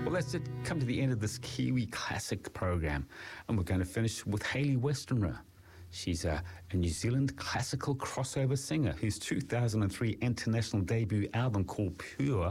Well, that's it. Come to the end of this Kiwi Classic program. And we're going to finish with Hayley Westenra. She's a New Zealand classical crossover singer whose 2003 international debut album called Pure